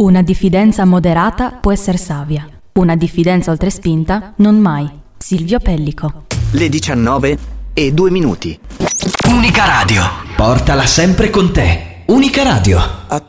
Una diffidenza moderata può essere savia. Una diffidenza oltrespinta non mai. Silvio Pellico. Le 19:02. Unica Radio. Portala sempre con te. Unica Radio.